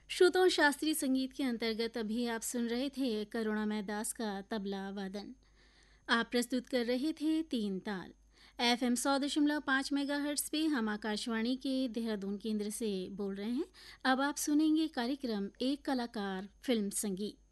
श्रुतों शास्त्रीय संगीत के अंतर्गत अभी आप सुन रहे थे करुणामय दास का तबला वादन। आप प्रस्तुत कर रहे थे तीन ताल। FM 100.5 मेगाहर्ट्ज पे हम आकाशवाणी के देहरादून केंद्र से बोल रहे हैं। अब आप सुनेंगे कार्यक्रम एक कलाकार फिल्म संगीत।